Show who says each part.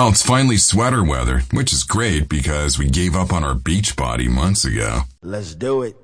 Speaker 1: Well, it's finally sweater weather, which is great because we gave up on our beach body months ago.
Speaker 2: Let's do it.